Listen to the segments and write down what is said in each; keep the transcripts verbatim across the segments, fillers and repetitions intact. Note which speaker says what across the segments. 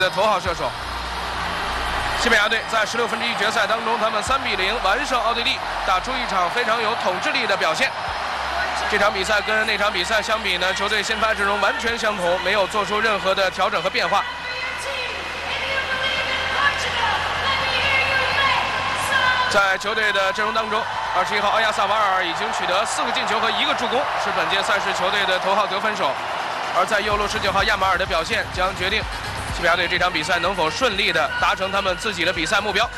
Speaker 1: 的头号射手。西班牙队在十六分之一决赛当中，他们三比零完胜奥地利，打出一场非常有统治力的表现。这场比赛跟那场比赛相比呢，球队先发阵容完全相同，没有做出任何的调整和变化。在球队的阵容当中，二十一号奥亚萨瓦尔已经取得四个进球和一个助攻，是本届赛事球队的头号得分手。而在右路十九号亚马尔的表现将决定西班牙队这场比赛能否顺利的达成他们自己的比赛目标。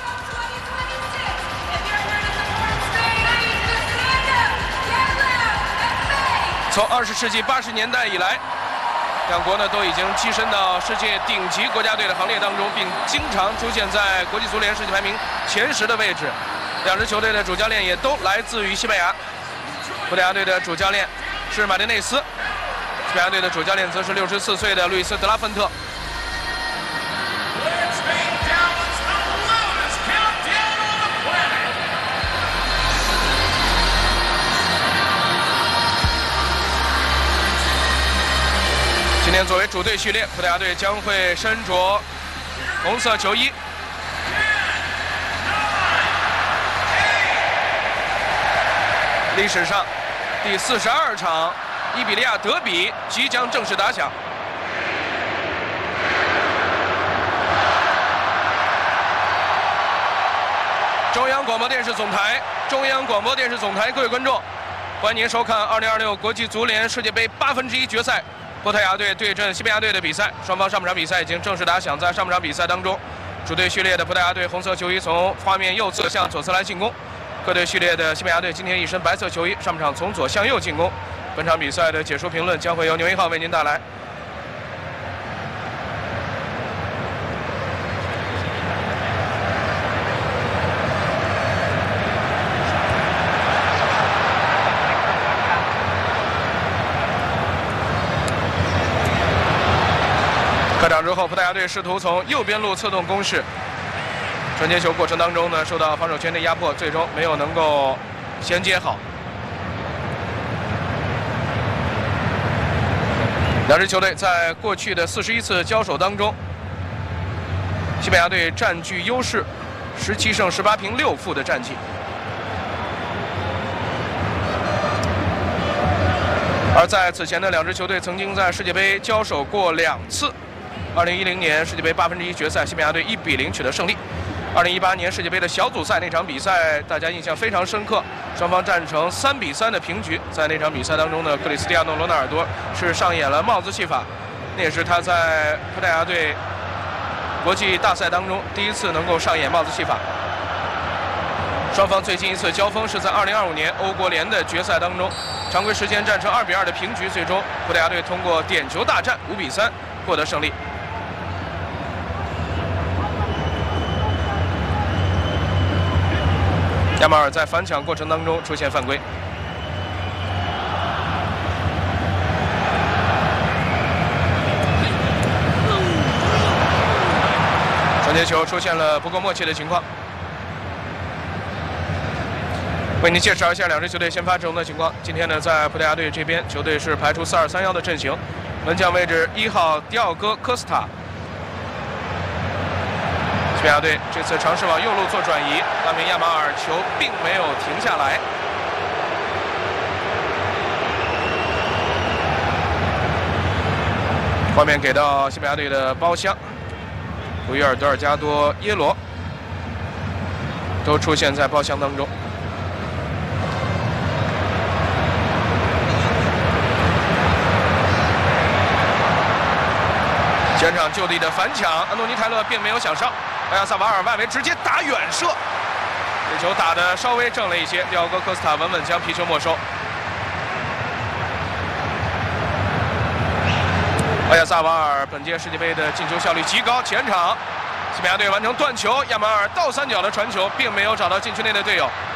Speaker 1: 从二十世纪八十年代以来，两国呢都已经跻身到世界顶级国家队的行列当中，并经常出现在国际足联世界排名前十的位置。两支球队的主教练也都来自于西班牙。葡萄牙队的主教练是马丁内斯，西班牙队的主教练则是六十四岁的路易斯·德拉芬特。今天作为主队序列，葡萄牙队将会身着红色球衣。历史上第四十二场伊比利亚德比即将正式打响。中央广播电视总台，中央广播电视总台，各位观众，欢迎您收看二零二六国际足联世界杯八分之一决赛。葡萄牙队对阵西班牙队的比赛，双方上半场比赛已经正式打响。在上半场比赛当中，主队序列的葡萄牙队红色球衣从画面右侧向左侧来进攻，各队序列的西班牙队今天一身白色球衣，上半场从左向右进攻。本场比赛的解说评论将会由牛一号为您带来。开场之后，葡萄牙队试图从右边路策动攻势，传接球过程当中呢，受到防守圈的压迫，最终没有能够衔接好。两支球队在过去的四十一次交手当中，西班牙队占据优势，十七胜十八平六负的战绩。而在此前的两支球队曾经在世界杯交手过两次。二零一零年世界杯八分之一决赛，西班牙队一比零取得胜利。二零一八年世界杯的小组赛那场比赛，大家印象非常深刻，双方战成三比三的平局。在那场比赛当中呢，克里斯蒂亚诺·罗纳尔多是上演了帽子戏法，那也是他在葡萄牙队国际大赛当中第一次能够上演帽子戏法。双方最近一次交锋是在二零二五年欧国联的决赛当中，常规时间战成二比二的平局，最终葡萄牙队通过点球大战五比三获得胜利。亚马尔在反抢过程当中出现犯规。传接球出现了不够默契的情况。为您介绍一下两支球队先发阵容的情况。今天呢，在葡萄牙队这边，球队是排出四二三一的阵型，门将位置一号迪奥戈·科斯塔。西班牙队这次尝试往右路做转移，那名亚马尔球并没有停下来。画面给到西班牙队的包厢，古伊尔、德尔加多、耶罗都出现在包厢当中。前场就地的反抢，安东尼泰勒并没有想上。埃亚萨瓦尔外围直接打远射，这球打得稍微正了一些，迪奥戈·科斯塔稳稳将皮球没收。埃亚萨瓦尔本届世界杯的进球效率极高，前场西班牙队完成断球，亚马尔倒三角的传球并没有找到禁区内的队友，